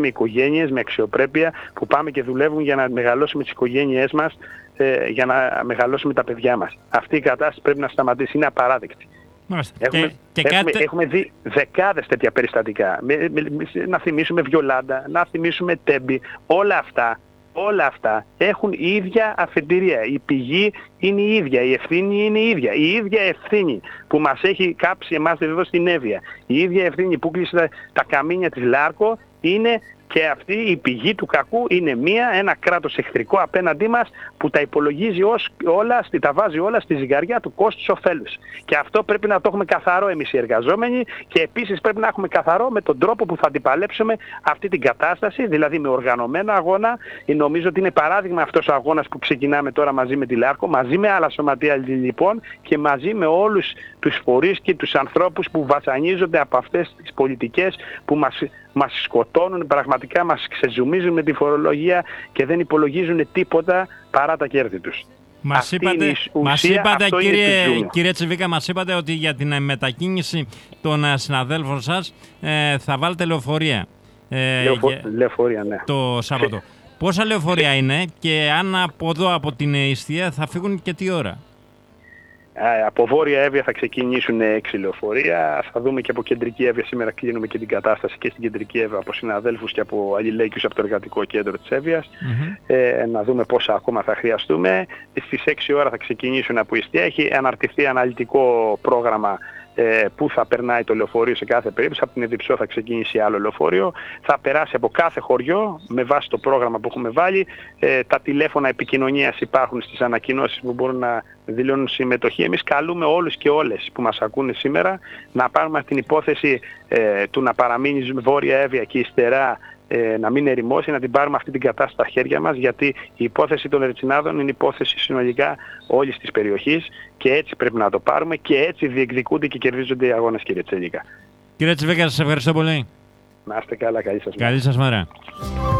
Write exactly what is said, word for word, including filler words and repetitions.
με οικογένειες, με αξιοπρέπεια, που πάμε και δουλεύουν για να μεγαλώσουμε τις οικογένειές μας, ε, για να μεγαλώσουμε τα παιδιά μας. Αυτή η κατάσταση πρέπει να σταματήσει, είναι απαράδεκτη. Έχουμε, και, και έχουμε, κάτι... έχουμε δει δεκάδες τέτοια περιστατικά. Με, με, με, να θυμίσουμε Βιολάντα, να θυμίσουμε Τέμπη, όλα αυτά. Όλα αυτά έχουν η ίδια αφεντηρία. Η πηγή είναι η ίδια, η ευθύνη είναι η ίδια. Η ίδια ευθύνη που μας έχει κάψει εμάς εδώ στην Εύβοια, η ίδια ευθύνη που κλείσε τα, τα καμίνια της Λάρκο, είναι και αυτή η πηγή του κακού, είναι μία, ένα κράτος εχθρικό απέναντί μας που τα υπολογίζει ως, όλα, τα βάζει όλα στη ζυγαριά του κόστους ωφέλους. Και αυτό πρέπει να το έχουμε καθαρό εμείς οι εργαζόμενοι, και επίσης πρέπει να έχουμε καθαρό με τον τρόπο που θα αντιπαλέψουμε αυτή την κατάσταση, δηλαδή με οργανωμένο αγώνα. Νομίζω ότι είναι παράδειγμα αυτός ο αγώνας που ξεκινάμε τώρα μαζί με τη Λάρκο, μαζί με άλλα σωματεία λοιπόν και μαζί με όλους τους φορείς και τους ανθρώπους που βασανίζονται από αυτές τις πολιτικές που μας, μας σκοτώνουν, πραγματικά μας ξεζουμίζουν με τη φορολογία και δεν υπολογίζουν τίποτα παρά τα κέρδη τους. Μας είπατε, ουσία, μας είπατε κύριε, κύριε Τσιβίκα, μας είπατε ότι για την μετακίνηση των συναδέλφων σας ε, θα βάλετε λεωφορεία. Ε, Λεωφο... Λεωφορεία, ναι. Το Σάββατο. Πόσα λεωφορεία είναι και αν από εδώ, από την Ιστία, θα φύγουν και τι ώρα? Από Βόρεια Εύβοια θα ξεκινήσουν έξι λεωφορεία. Θα δούμε και από Κεντρική Εύβοια. Σήμερα κλείνουμε και την κατάσταση και στην Κεντρική Εύβοια από συναδέλφους και από αλληλέγγυους από το εργατικό κέντρο της Εύβοιας. Mm-hmm. Ε, να δούμε πόσα ακόμα θα χρειαστούμε. Στις έξι ώρα θα ξεκινήσουν από Ιστία. Έχει αναρτηθεί αναλυτικό πρόγραμμα ε, που θα περνάει το λεωφορείο σε κάθε περίπτωση. Από την Εδιψό θα ξεκινήσει άλλο λεωφορείο. Θα περάσει από κάθε χωριό με βάση το πρόγραμμα που έχουμε βάλει. Ε, τα τηλέφωνα επικοινωνίας υπάρχουν στις ανακοινώσεις που μπορούν να δηλώνουν συμμετοχή. Εμείς καλούμε όλους και όλες που μας ακούνε σήμερα να πάρουμε αυτή την υπόθεση ε, του να παραμείνει Βόρεια Εύβοια και υστερά ε, να μην ερημώσει, να την πάρουμε αυτή την κατάσταση στα χέρια μας, γιατί η υπόθεση των Ρετσινάδων είναι υπόθεση συνολικά όλης της περιοχής και έτσι πρέπει να το πάρουμε και έτσι διεκδικούνται και κερδίζονται οι αγώνες, κύριε Τσελίκα. Κύριε Τσιβίκα, σας ευχαριστώ πολύ. Να είστε καλά, καλή σας μέρα. Καλή σας μέρα.